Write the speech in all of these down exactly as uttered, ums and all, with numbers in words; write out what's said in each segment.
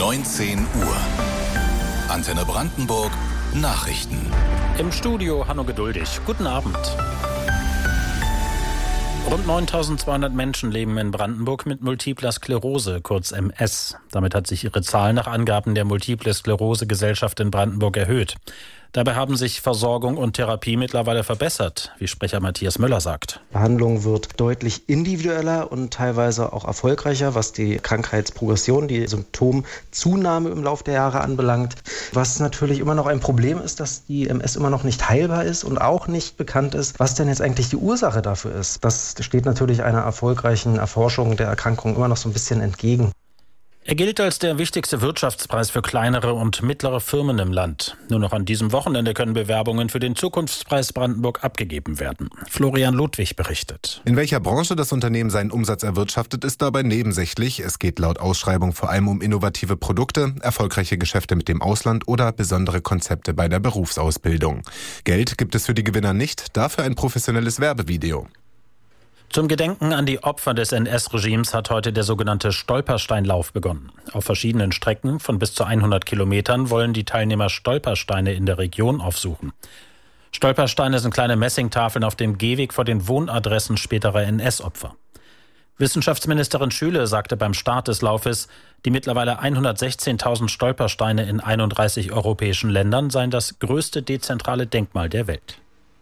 neunzehn Uhr. Antenne Brandenburg Nachrichten. Im Studio Hanno Geduldig. Guten Abend. Rund neuntausendzweihundert Menschen leben in Brandenburg mit Multipler Sklerose, kurz M S. Damit hat sich ihre Zahl nach Angaben der Multiple Sklerose Gesellschaft in Brandenburg erhöht. Dabei haben sich Versorgung und Therapie mittlerweile verbessert, wie Sprecher Matthias Möller sagt. Behandlung wird deutlich individueller und teilweise auch erfolgreicher, was die Krankheitsprogression, die Symptomzunahme im Laufe der Jahre anbelangt. Was natürlich immer noch ein Problem ist, dass die M S immer noch nicht heilbar ist und auch nicht bekannt ist, was denn jetzt eigentlich die Ursache dafür ist. Das steht natürlich einer erfolgreichen Erforschung der Erkrankung immer noch so ein bisschen entgegen. Er gilt als der wichtigste Wirtschaftspreis für kleinere und mittlere Firmen im Land. Nur noch an diesem Wochenende können Bewerbungen für den Zukunftspreis Brandenburg abgegeben werden. Florian Ludwig berichtet. In welcher Branche das Unternehmen seinen Umsatz erwirtschaftet, ist dabei nebensächlich. Es geht laut Ausschreibung vor allem um innovative Produkte, erfolgreiche Geschäfte mit dem Ausland oder besondere Konzepte bei der Berufsausbildung. Geld gibt es für die Gewinner nicht, dafür ein professionelles Werbevideo. Zum Gedenken an die Opfer des N S-Regimes hat heute der sogenannte Stolpersteinlauf begonnen. Auf verschiedenen Strecken von bis zu hundert Kilometern wollen die Teilnehmer Stolpersteine in der Region aufsuchen. Stolpersteine sind kleine Messingtafeln auf dem Gehweg vor den Wohnadressen späterer N S-Opfer. Wissenschaftsministerin Schüle sagte beim Start des Laufes, die mittlerweile hundertsechzehntausend Stolpersteine in einunddreißig europäischen Ländern seien das größte dezentrale Denkmal der Welt.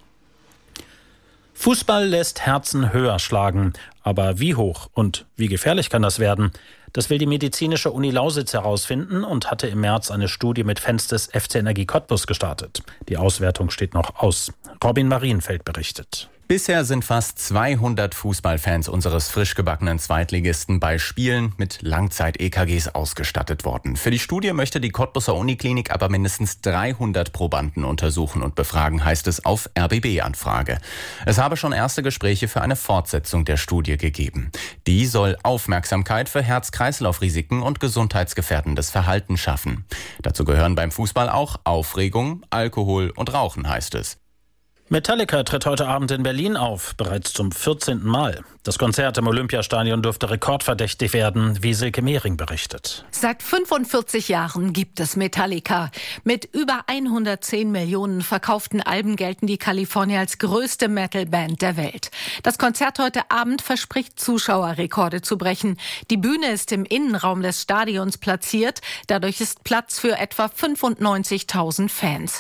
Fußball lässt Herzen höher schlagen. Aber wie hoch und wie gefährlich kann das werden? Das will die medizinische Uni Lausitz herausfinden und hatte im März eine Studie mit Fans des F C Energie Cottbus gestartet. Die Auswertung steht noch aus. Robin Marienfeld berichtet. Bisher sind fast zweihundert Fußballfans unseres frisch gebackenen Zweitligisten bei Spielen mit Langzeit-E K Gs ausgestattet worden. Für die Studie möchte die Cottbuser Uniklinik aber mindestens dreihundert Probanden untersuchen und befragen, heißt es auf R B B-Anfrage. Es habe schon erste Gespräche für eine Fortsetzung der Studie gegeben. Die soll Aufmerksamkeit für Herz-Kreislauf-Risiken und gesundheitsgefährdendes Verhalten schaffen. Dazu gehören beim Fußball auch Aufregung, Alkohol und Rauchen, heißt es. Metallica tritt heute Abend in Berlin auf, bereits zum vierzehnten Mal. Das Konzert im Olympiastadion dürfte rekordverdächtig werden, wie Silke Mehring berichtet. Seit fünfundvierzig Jahren gibt es Metallica. Mit über hundertzehn Millionen verkauften Alben gelten die Kalifornier als größte Metalband der Welt. Das Konzert heute Abend verspricht, Zuschauerrekorde zu brechen. Die Bühne ist im Innenraum des Stadions platziert. Dadurch ist Platz für etwa fünfundneunzigtausend Fans.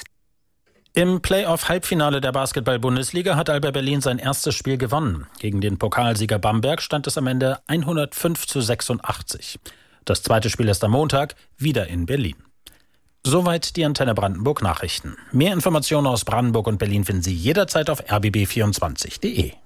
Im Playoff-Halbfinale der Basketball-Bundesliga hat Alba Berlin sein erstes Spiel gewonnen. Gegen den Pokalsieger Bamberg stand es am Ende hundertfünf zu sechsundachtzig. Das zweite Spiel ist am Montag, wieder in Berlin. Soweit die Antenne Brandenburg Nachrichten. Mehr Informationen aus Brandenburg und Berlin finden Sie jederzeit auf r b b vierundzwanzig punkt d e.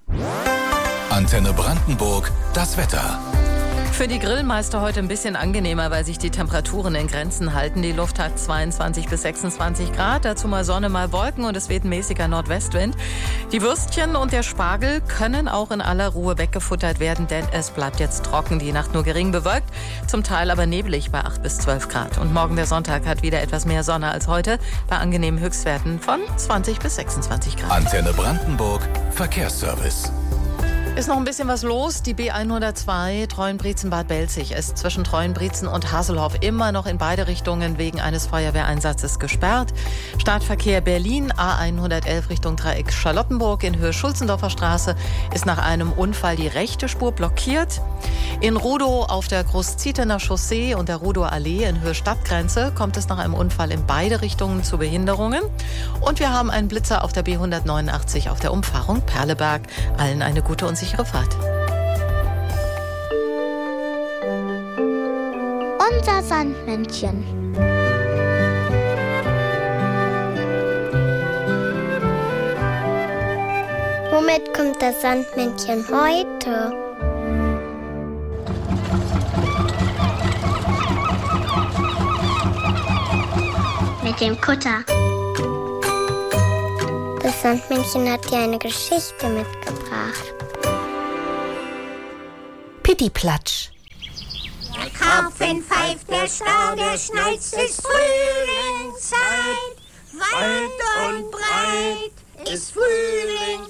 Antenne Brandenburg, das Wetter. Für die Grillmeister heute ein bisschen angenehmer, weil sich die Temperaturen in Grenzen halten. Die Luft hat zweiundzwanzig bis sechsundzwanzig Grad, dazu mal Sonne, mal Wolken und es weht ein mäßiger Nordwestwind. Die Würstchen und der Spargel können auch in aller Ruhe weggefuttert werden, denn es bleibt jetzt trocken, die Nacht nur gering bewölkt, zum Teil aber nebelig bei acht bis zwölf Grad. Und morgen der Sonntag hat wieder etwas mehr Sonne als heute, bei angenehmen Höchstwerten von zwanzig bis sechsundzwanzig Grad. Antenne Brandenburg, Verkehrsservice. Ist noch ein bisschen was los. Die B hundertzwei Treuenbrietzen-Bad Belzig ist zwischen Treuenbrietzen und Haselhoff immer noch in beide Richtungen wegen eines Feuerwehreinsatzes gesperrt. Startverkehr Berlin A hundertelf Richtung Dreieck Charlottenburg in Höhe Schulzendorfer Straße ist nach einem Unfall die rechte Spur blockiert. In Rudow auf der Großzietener Chaussee und der Rudower Allee in Höhe Stadtgrenze kommt es nach einem Unfall in beide Richtungen zu Behinderungen. Und wir haben einen Blitzer auf der B hundertneunundachtzig auf der Umfahrung Perleberg. Allen eine gute und sichere Fahrt. Unser Sandmännchen. Womit kommt das Sandmännchen heute? Mit dem Kutter. Das Sandmännchen hat dir eine Geschichte mitgebracht. Pittiplatsch. Der Karpfen pfeift, der Stau, der schnalzt, ist Frühlingszeit. Weit und breit ist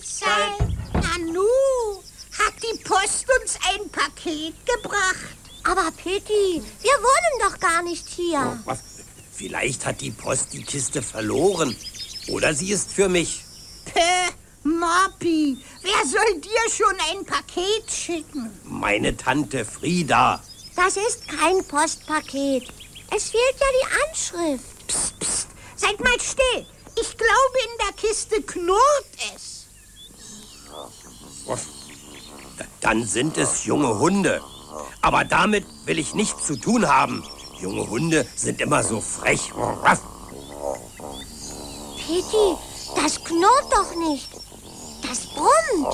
Frühlingszeit. Nanu, hat die Post uns ein Paket gebracht. Aber Aber Pitti, wir wohnen doch gar nicht hier. Was? Vielleicht hat die Post die Kiste verloren. Oder sie ist für mich. Päh, Moppi, wer soll dir schon ein Paket schicken? Meine Tante Frieda. Das ist kein Postpaket. Es fehlt ja die Anschrift. Psst, psst, seid mal still. Ich glaube, in der Kiste knurrt es. Dann sind es junge Hunde. Aber damit will ich nichts zu tun haben. Junge Hunde sind immer so frech. Pitti, das knurrt doch nicht. Das brummt.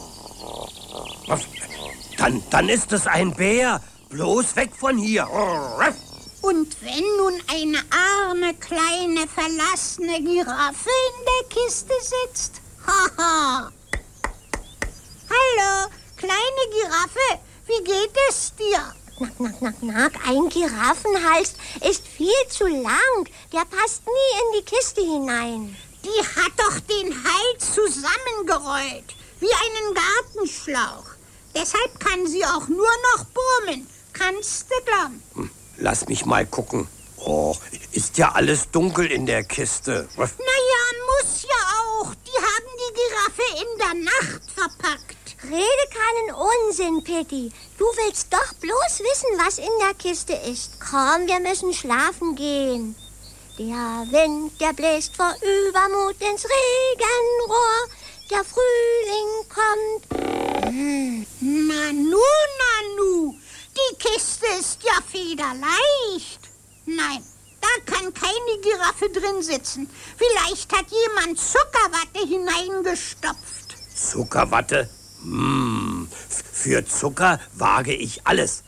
Dann, dann ist es ein Bär. Bloß weg von hier. Und wenn nun eine arme, kleine, verlassene Giraffe in der Kiste sitzt? Haha. Hallo, kleine Giraffe, wie geht es dir? Knack, knack, knack, knack. Ein Giraffenhals ist viel zu lang. Der passt nie in die Kiste hinein. Die hat doch den Hals zusammengerollt, wie einen Gartenschlauch. Deshalb kann sie auch nur noch brummen. Kannst du glauben? Lass mich mal gucken. Oh, ist ja alles dunkel in der Kiste. Naja, muss ja auch. Die haben die Giraffe in der Nacht verpackt. Rede keinen Unsinn, Pitti. Du willst doch bloß wissen, was in der Kiste ist. Komm, wir müssen schlafen gehen. Der Wind, der bläst vor Übermut ins Regenrohr. Der Frühling kommt. Hm. Nanu, Nanu. Die Kiste ist ja federleicht. Nein, da kann keine Giraffe drin sitzen. Vielleicht hat jemand Zuckerwatte hineingestopft. Zuckerwatte? Hm, für Zucker wage ich alles.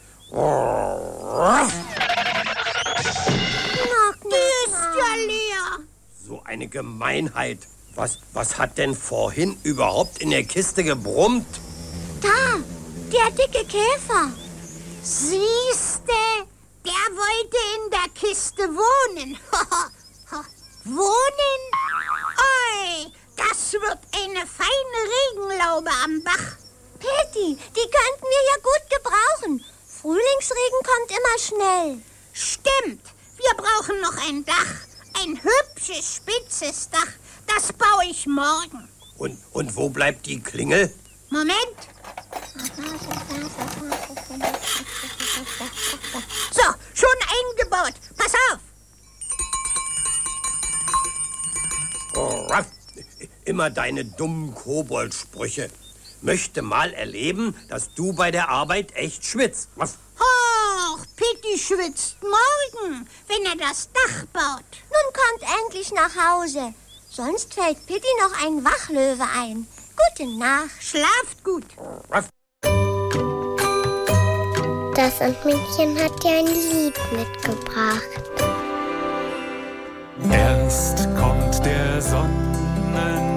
Die ist ja leer. So eine Gemeinheit. Was, was hat denn vorhin überhaupt in der Kiste gebrummt? Da, der dicke Käfer. Siehste, der wollte in der Kiste wohnen. Wohnen? Oi, das wird eine feine Regenlaube am Bach. Pitti, die könnten wir ja gut gebrauchen. Frühlingsregen kommt immer schnell. Stimmt, wir brauchen noch ein Dach. Ein hübsches, spitzes Dach. Das baue ich morgen. Und, und wo bleibt die Klingel? Moment. So, schon eingebaut. Pass auf. Oh, Ruff. Immer deine dummen Koboldsprüche. Möchte mal erleben, dass du bei der Arbeit echt schwitzt. Ruff. Och, Pitti schwitzt morgen, wenn er das Dach baut. Nun kommt endlich nach Hause. Sonst fällt Pitti noch ein Wachlöwe ein. Gute Nacht. Schlaft gut. Ruff. Das Sandmännchen hat dir ein Lied mitgebracht. Erst kommt der Sonnen